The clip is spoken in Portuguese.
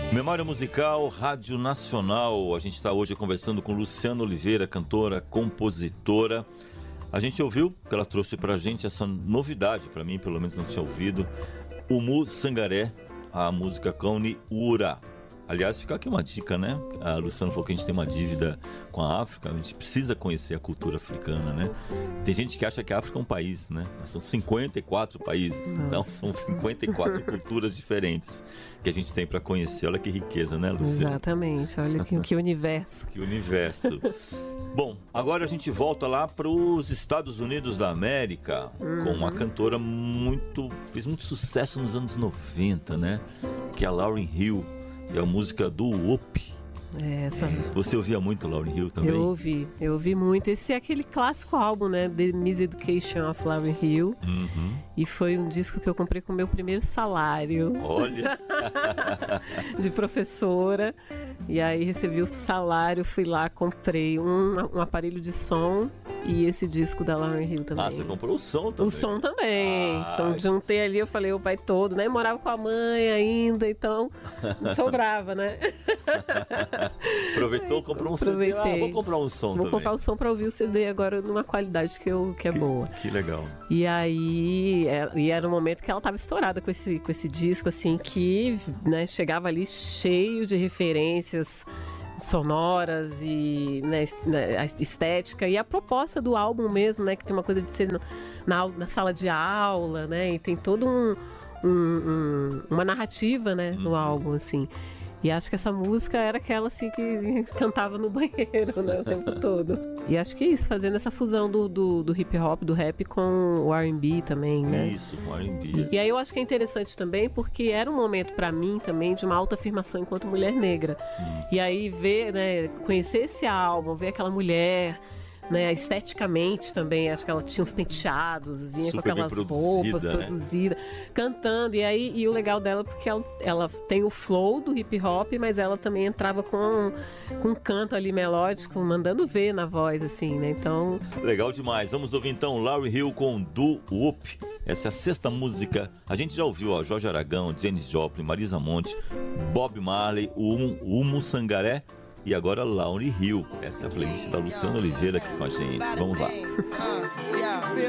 Memória Musical, Rádio Nacional. A gente está hoje conversando com Luciana Oliveira, cantora, compositora. A gente ouviu que ela trouxe pra gente essa novidade, pra mim pelo menos não tinha ouvido, Umu Sangaré, a música Kauni Ura. Aliás, fica aqui uma dica, né? A Luciana falou que a gente tem uma dívida com a África, a gente precisa conhecer a cultura africana, né? Tem gente que acha que a África é um país, né? Mas são 54 países, então são 54 culturas diferentes que a gente tem para conhecer. Olha que riqueza, né, Luciana? Exatamente, olha que universo. Que universo. Bom, agora a gente volta lá para os Estados Unidos da América, com uma cantora fez muito sucesso nos anos 90, né? Que é a Lauryn Hill. E a música do Whoop. Você ouvia muito Lauryn Hill também? Eu ouvi muito. Esse é aquele clássico álbum, né? The Miseducation of Lauryn Hill. E foi um disco que eu comprei com o meu primeiro salário. Olha! De professora. E aí recebi o salário, fui lá, comprei um aparelho de som e esse disco da Lauryn Hill também. Ah, você comprou o som também? O som também. Juntei ali, eu falei, o pai todo, né? Morava com a mãe ainda, então sobrava, né? Aproveitou, comprou um CD. Vou comprar um som também. Vou comprar um som pra ouvir o CD agora numa qualidade que é boa. Que legal. E aí, era um momento que ela tava estourada com esse disco, assim, que, né, chegava ali cheio de referências sonoras e, né, a estética e a proposta do álbum mesmo, né, que tem uma coisa de ser na sala de aula, né, e tem todo uma narrativa, né, no álbum, assim. E acho que essa música era aquela, assim, que a gente cantava no banheiro, né, o tempo todo. E acho que é isso, fazendo essa fusão do hip hop, do rap com o R&B também, né? Isso, com o R&B. E aí eu acho que é interessante também, porque era um momento pra mim também de uma autoafirmação enquanto mulher negra. E aí ver, né, conhecer esse álbum, ver aquela mulher, né, esteticamente também, acho que ela tinha uns penteados, vinha super com aquelas roupas produzidas, cantando, e o legal dela porque ela tem o flow do hip hop, mas ela também entrava com um canto ali melódico, mandando ver na voz, assim, né, então... Legal demais, vamos ouvir então Lauryn Hill com Do Whoop, essa é a sexta música, a gente já ouviu, ó, Jorge Aragão, Janis Joplin, Marisa Monte, Bob Marley, Umu Sangaré, e agora Lauryn Hill. Essa é a playlist da Luciana Oliveira aqui com a gente. Vamos lá.